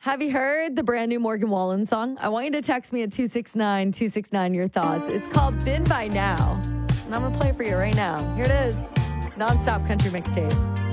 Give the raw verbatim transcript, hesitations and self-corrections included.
Have you heard the brand new Morgan Wallen song? I want you to text me at two six nine, two six nine your thoughts. It's called Been By Now. And I'm going to play it for you right now. Here it is. Non-stop country mixtape.